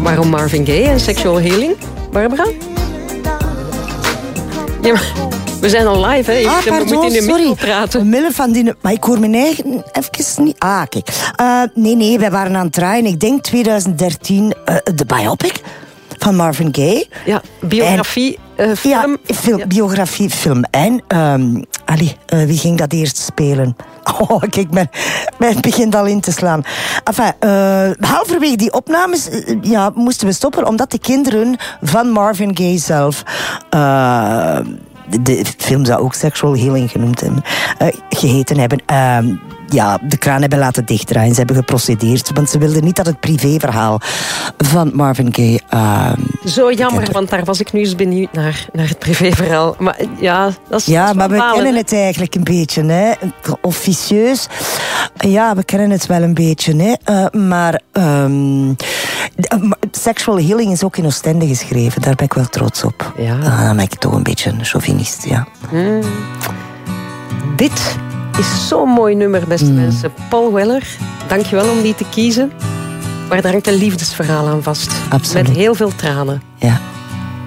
Waarom Marvin Gaye en sexual healing? Barbara? Ja, maar we zijn al live, hè? Pardon, we moeten in de micro praten. Omwille van die... Maar ik hoor mijn eigen even niet... Kijk. Nee, wij waren aan het draaien. Ik denk 2013, de biopic van Marvin Gaye. Ja, biografie, film. Ja, biografie, film. En, wie ging dat eerst spelen? Oh, kijk, mijn begint al in te slaan. Enfin, halverwege die opnames moesten we stoppen, omdat de kinderen van Marvin Gaye zelf... de film zou ook Sexual Healing geheten hebben. De kraan hebben laten dichtdraaien. Ze hebben geprocedeerd, want ze wilden niet dat het privéverhaal van Marvin Gaye... Zo jammer, want daar was ik nu eens benieuwd naar het privéverhaal. Maar ja, dat is maar we balen, kennen het eigenlijk een beetje, hè. Officieus. Ja, we kennen het wel een beetje, hè. Maar Sexual Healing is ook in Oostende geschreven. Daar ben ik wel trots op. Ja. Dan ben ik toch een beetje een chauvinist, ja. Dit is zo'n mooi nummer, beste mensen. Paul Weller, dankjewel om die te kiezen. Maar daar hangt een liefdesverhaal aan vast. Absoluut. Met heel veel tranen. Ja.